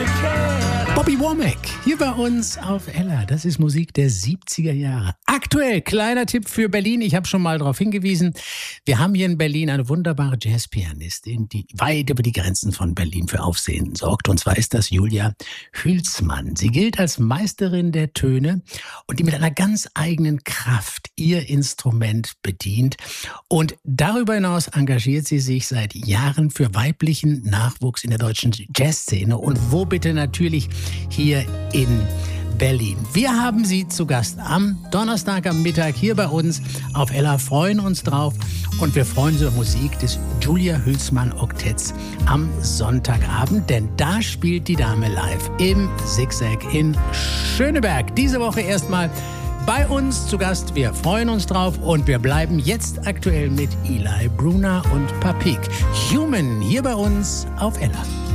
Bobby Womack, hier bei uns auf Ella. Das ist Musik der 70er Jahre. Aktuell, kleiner Tipp für Berlin. Ich habe schon mal darauf hingewiesen. Wir haben hier in Berlin eine wunderbare Jazzpianistin, die weit über die Grenzen von Berlin für Aufsehen sorgt. Und zwar ist das Julia Hülsmann. Sie gilt als Meisterin der Töne und die mit einer ganz eigenen Kraft ihr Instrument bedient. Und darüber hinaus engagiert sie sich seit Jahren für weiblichen Nachwuchs in der deutschen Jazzszene. Und wo bitte natürlich hier in Berlin. Wir haben sie zu Gast am Donnerstag am Mittag hier bei uns auf Ella, freuen uns drauf und wir freuen uns über Musik des Julia Hülsmann Oktetts am Sonntagabend, denn da spielt die Dame live im Zigzag in Schöneberg. Diese Woche erstmal bei uns zu Gast. Wir freuen uns drauf und wir bleiben jetzt aktuell mit Eli Brunner und Papik. Human hier bei uns auf Ella.